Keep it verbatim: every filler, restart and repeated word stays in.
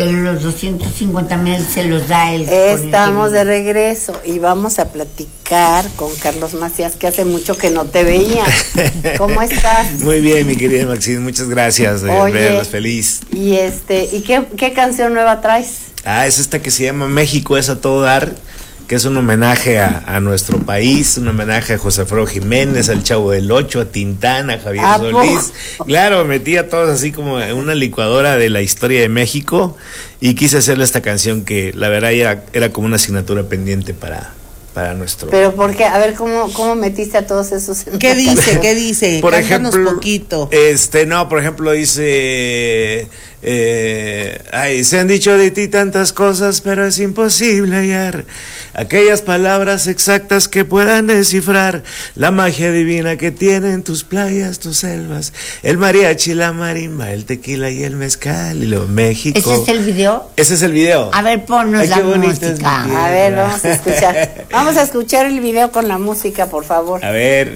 Pero los doscientos cincuenta mil se los da él. Estamos de regreso y vamos a platicar con Carlos Macías, que hace mucho que no te veía. ¿Cómo estás? Muy bien, mi querida Maxine, muchas gracias de Oye, verlos, feliz. Y este, ¿y qué, qué canción nueva traes? Ah, es esta que se llama México es a todo dar, que es un homenaje a, a nuestro país, un homenaje a José Alfredo Jiménez, al Chavo del Ocho, a Tintán, a Javier ¿A Solís. poco? Claro, metí a todos así como en una licuadora de la historia de México y quise hacerle esta canción que la verdad era, era como una asignatura pendiente para, para nuestro... Pero porque, a ver, ¿cómo, cómo metiste a todos esos en ¿Qué una dice? canción? ¿Qué dice? Por Cántanos ejemplo, poquito. Este, no, por ejemplo, dice, eh, ay, se han dicho de ti tantas cosas, pero es imposible hallar aquellas palabras exactas que puedan descifrar la magia divina que tienen tus playas, tus selvas, el mariachi, la marimba, el tequila y el mezcal y lo México. ¿Ese es el video? Ese es el video. A ver, ponnos Ay, la qué bonita es mi música. tierra. A ver, vamos a escuchar. Vamos a escuchar el video con la música, por favor. A ver.